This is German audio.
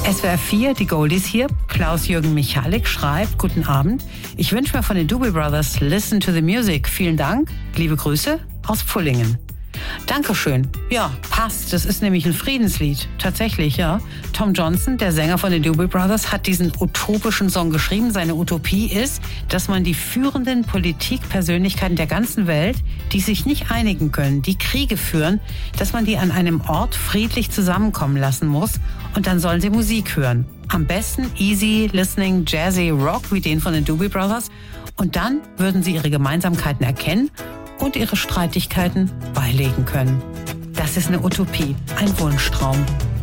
SWR 4, die Goldies hier. Klaus-Jürgen Michalik schreibt, guten Abend. Ich wünsche mir von den Doobie Brothers Listen to the Music. Vielen Dank. Liebe Grüße aus Pfullingen. Dankeschön. Ja, passt. Das ist nämlich ein Friedenslied. Tatsächlich, ja. Tom Johnson, der Sänger von den Doobie Brothers, hat diesen utopischen Song geschrieben. Seine Utopie ist, dass man die führenden Politikpersönlichkeiten der ganzen Welt, die sich nicht einigen können, die Kriege führen, dass man die an einem Ort friedlich zusammenkommen lassen muss und dann sollen sie Musik hören. Am besten easy listening jazzy Rock wie den von den Doobie Brothers und dann würden sie ihre Gemeinsamkeiten erkennen und ihre Streitigkeiten beilegen können. Das ist eine Utopie, ein Wunschtraum.